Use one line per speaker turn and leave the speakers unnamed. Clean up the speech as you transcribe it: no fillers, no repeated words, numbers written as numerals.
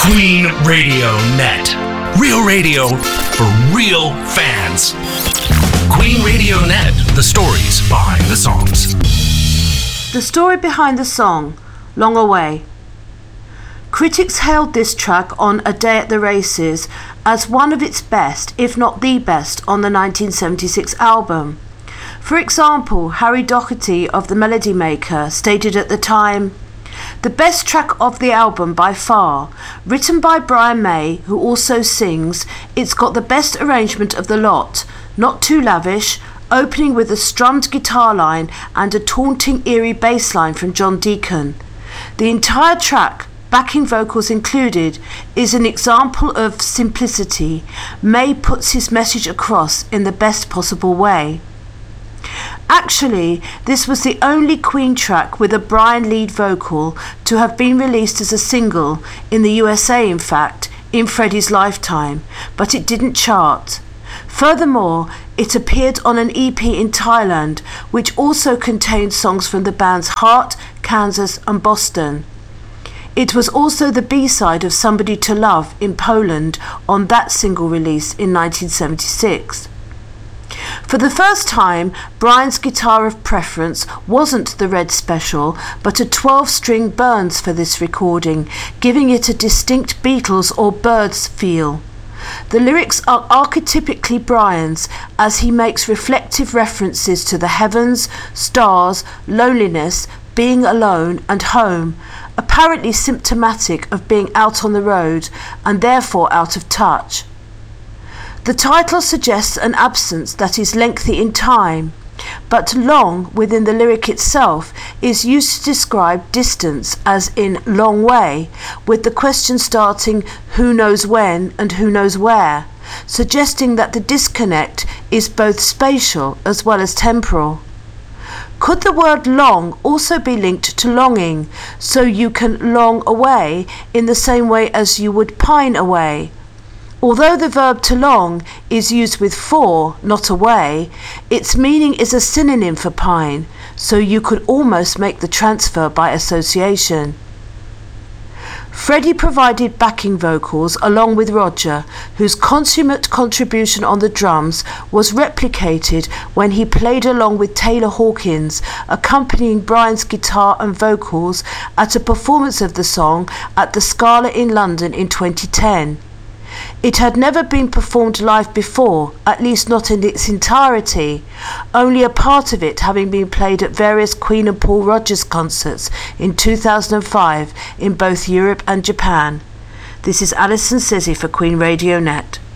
Queen Radio Net. Real radio for real fans. Queen Radio Net. The stories behind the songs.
The story behind the song, Long Away. Critics hailed this track on A Day at the Races as one of its best, if not the best, on the 1976 album. For example, Harry Doherty of The Melody Maker stated at the time, "The best track of the album by far. Written by Brian May, who also sings, it's got the best arrangement of the lot, not too lavish, opening with a strummed guitar line and a taunting, eerie bass line from John Deacon. The entire track, backing vocals included, is an example of simplicity. May puts his message across in the best possible way." Actually, this was the only Queen track with a Brian lead vocal to have been released as a single, in the USA in fact, in Freddie's lifetime, but it didn't chart. Furthermore, it appeared on an EP in Thailand, which also contained songs from the bands Heart, Kansas and Boston. It was also the B-side of Somebody to Love in Poland on that single release in 1976. For the first time, Brian's guitar of preference wasn't the Red Special, but a 12-string Burns for this recording, giving it a distinct Beatles or Byrds feel. The lyrics are archetypically Brian's, as he makes reflective references to the heavens, stars, loneliness, being alone and home, apparently symptomatic of being out on the road and therefore out of touch. The title suggests an absence that is lengthy in time, but long within the lyric itself is used to describe distance, as in long way, with the question starting who knows when and who knows where, suggesting that the disconnect is both spatial as well as temporal. Could the word long also be linked to longing, so you can long away in the same way as you would pine away? Although the verb to long is used with for, not away, its meaning is a synonym for pine, so you could almost make the transfer by association. Freddie provided backing vocals along with Roger, whose consummate contribution on the drums was replicated when he played along with Taylor Hawkins, accompanying Brian's guitar and vocals at a performance of the song at the Scala in London in 2010. It had never been performed live before, at least not in its entirety, only a part of it having been played at various Queen and Paul Rodgers concerts in 2005 in both Europe and Japan. This is Alison Sizzi for Queen Radio Net.